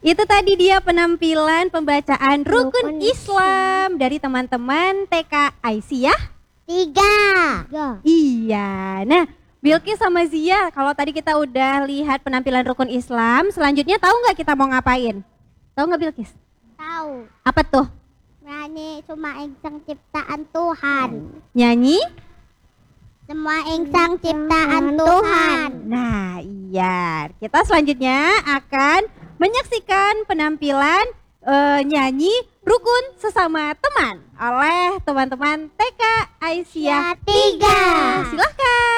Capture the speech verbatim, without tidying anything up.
Itu tadi dia penampilan pembacaan Rukun Rukun Islam dari teman-teman T K Aisyah Tiga. Tiga. Iya. Nah, Bilqis sama Zia, kalau tadi kita udah lihat penampilan Rukun Islam, selanjutnya tahu nggak kita mau ngapain? Tahu nggak Bilqis? Tahu. Apa tuh? Berani cuma insang ciptaan Tuhan. Nyanyi? Semua insang ciptaan Tuhan. Nah, iya. Kita selanjutnya akan menyaksikan penampilan uh, nyanyi Rukun Sesama Teman oleh teman-teman T K Aisyah Tiga. Silahkan.